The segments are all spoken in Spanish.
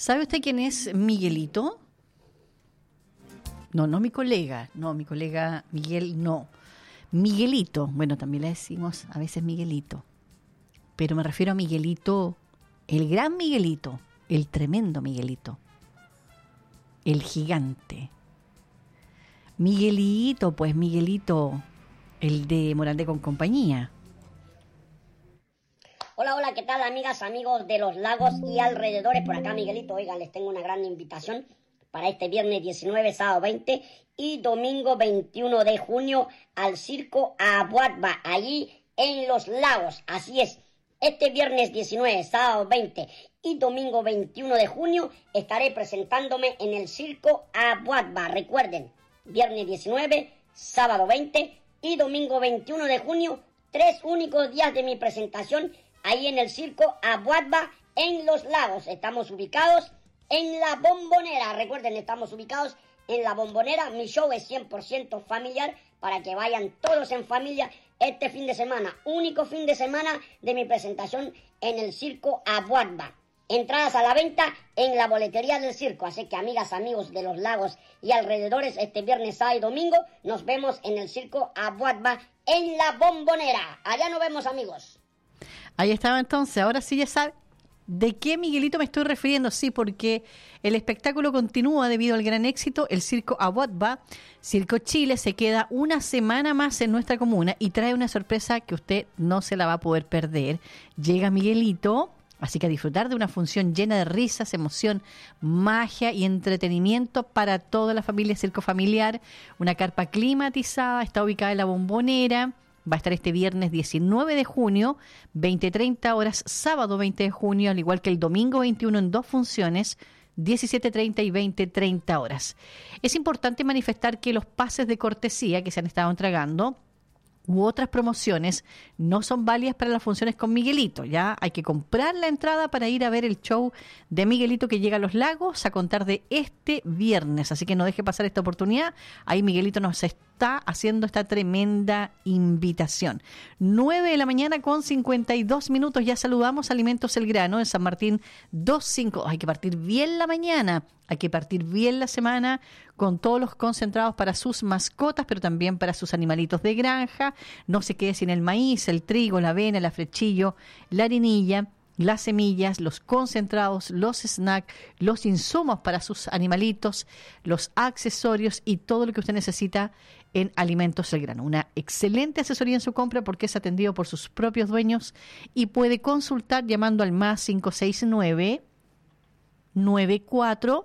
¿Sabe usted quién es Miguelito? No, mi colega Miguel, no. Miguelito, bueno, también le decimos a veces Miguelito, pero me refiero a Miguelito, el gran Miguelito, el tremendo Miguelito, el gigante. Miguelito, pues Miguelito, el de Morandé con compañía. Hola, ¿qué tal, amigas, amigos de los lagos y alrededores? Por acá, Miguelito. Oigan, les tengo una gran invitación para este viernes 19, sábado 20 y domingo 21 de junio al Circo Abuatba, allí en Los Lagos. Así es, este viernes 19, sábado 20 y domingo 21 de junio estaré presentándome en el Circo Abuatba. Recuerden, viernes 19, sábado 20 y domingo 21 de junio, 3 únicos días de mi presentación ahí en el Circo Abuatba en Los Lagos. Estamos ubicados en La Bombonera. Recuerden, estamos ubicados en La Bombonera. Mi show es 100% familiar para que vayan todos en familia este fin de semana. Único fin de semana de mi presentación en el Circo Abuatba. Entradas a la venta en la boletería del circo. Así que, amigas, amigos de Los Lagos y alrededores, este viernes, sábado y domingo nos vemos en el Circo Abuatba en La Bombonera. Allá nos vemos, amigos. Ahí estaba entonces, ahora sí ya sabe de qué Miguelito me estoy refiriendo, sí, porque el espectáculo continúa debido al gran éxito. El Circo Abuatba, Circo Chile, se queda una semana más en nuestra comuna y trae una sorpresa que usted no se la va a poder perder. Llega Miguelito, así que a disfrutar de una función llena de risas, emoción, magia y entretenimiento para toda la familia. Circo familiar, una carpa climatizada, está ubicada en La Bombonera. Va a estar este viernes 19 de junio, 20:30 horas, sábado 20 de junio, al igual que el domingo 21 en 2 funciones, 17:30 y 20:30 horas. Es importante manifestar que los pases de cortesía que se han estado entregando u otras promociones no son válidas para las funciones con Miguelito. Ya hay que comprar la entrada para ir a ver el show de Miguelito que llega a Los Lagos a contar de este viernes, así que no deje pasar esta oportunidad. Ahí Miguelito nos está haciendo esta tremenda invitación. 9 de la mañana con 52 minutos, ya saludamos a Alimentos El Grano en San Martín 25. Hay que partir bien la mañana, hay que partir bien la semana con todos los concentrados para sus mascotas, pero también para sus animalitos de granja. No se quede sin el maíz, el trigo, la avena, el afrechillo, la harinilla, las semillas, los concentrados, los snacks, los insumos para sus animalitos, los accesorios y todo lo que usted necesita en Alimentos El Grano. Una excelente asesoría en su compra porque es atendido por sus propios dueños y puede consultar llamando al más 569 94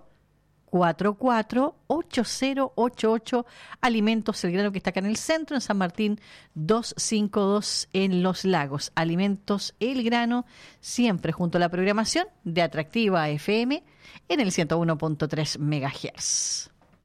448088. Alimentos El Grano, que está acá en el centro, en San Martín 252 en Los Lagos. Alimentos El Grano, siempre junto a la programación de Atractiva FM en el 101.3 MHz.